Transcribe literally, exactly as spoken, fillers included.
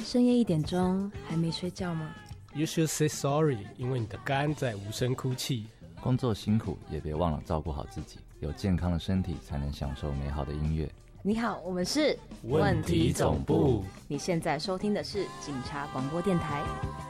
深夜一点钟还没睡觉吗？ You should say sorry， 因为你的肝在无声哭泣。 工作辛苦，也别忘了照顾好自己，有健康的身体才能享受美好的音乐。 你好，我们是问题总部。 你现在收听的是警察广播电台。